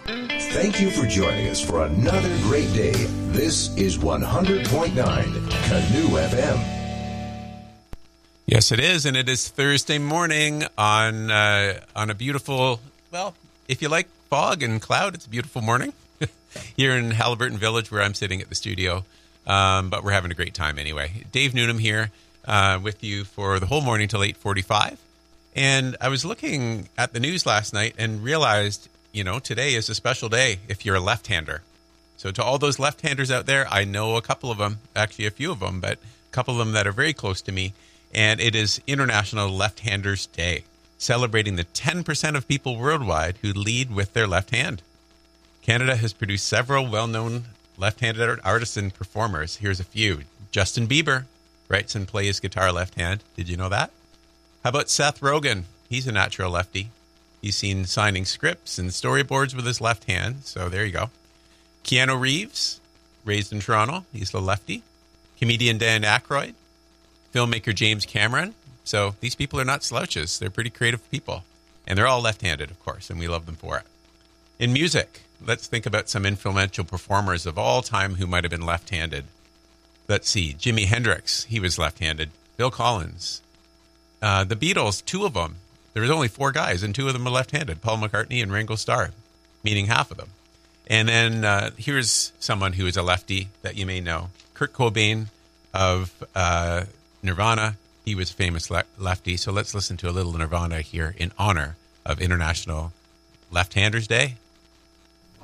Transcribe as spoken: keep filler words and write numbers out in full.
Thank you for joining us for another great day. This is one hundred point nine Canoe F M. Yes, it is, and it is Thursday morning on uh, on a beautiful, well, if you like fog and cloud, it's a beautiful morning here in Haliburton Village where I'm sitting at the studio, um, but we're having a great time anyway. Dave Newnham here uh, with you for the whole morning till eight forty-five, and I was looking at the news last night and realized, you know, today is a special day if you're a left-hander. So to all those left-handers out there, I know a couple of them, actually a few of them, but a couple of them that are very close to me. And it is International Left-Handers Day, celebrating the ten percent of people worldwide who lead with their left hand. Canada has produced several well-known left-handed artists and performers. Here's a few. Justin Bieber writes and plays guitar left hand. Did you know that? How about Seth Rogen? He's a natural lefty. He's seen signing scripts and storyboards with his left hand, so there you go. Keanu Reeves, raised in Toronto. He's the lefty. Comedian Dan Aykroyd. Filmmaker James Cameron. So these people are not slouches. They're pretty creative people. And they're all left-handed, of course, and we love them for it. In music, let's think about some influential performers of all time who might have been left-handed. Let's see. Jimi Hendrix, he was left-handed. Bill Collins. Uh, the Beatles, two of them. There was only four guys, and two of them were left-handed. Paul McCartney and Ringo Starr, meaning half of them. And then uh, here's someone who is a lefty that you may know. Kurt Cobain of uh, Nirvana. He was a famous le- lefty. So let's listen to a little Nirvana here in honor of International Left-Handers Day.